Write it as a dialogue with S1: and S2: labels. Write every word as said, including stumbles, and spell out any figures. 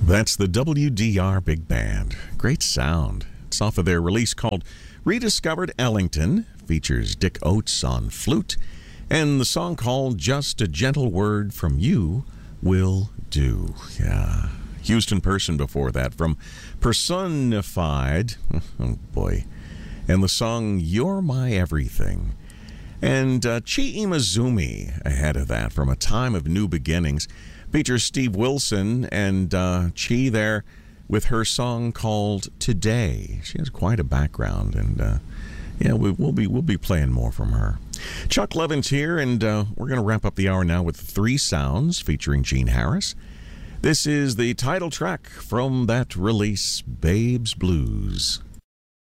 S1: That's the W D R Big Band. Great sound. It's off of their release called Rediscovered Ellington. Features Dick Oates on flute. And the song called Just a Gentle Word from You Will Do. Yeah. Houston Person before that from Personified. Oh, boy. And the song You're My Everything. And uh, Chi Imazumi ahead of that from A Time of New Beginnings. Features Steve Wilson and uh, Chi there with her song called Today. She has quite a background, and uh, yeah, we, we'll be we'll be playing more from her. Chuck Levin's here, and uh, we're going to wrap up the hour now with Three Sounds featuring Gene Harris. This is the title track from that release, Babe's Blues.